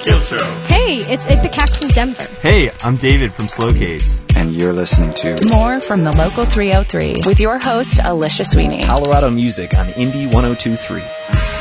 Kiltro. Hey, it's Ipecac from Denver. Hey, I'm David from Slowcades. And you're listening to More from the Local 303 with your host, Alicia Sweeney. Colorado music on Indie 102.3.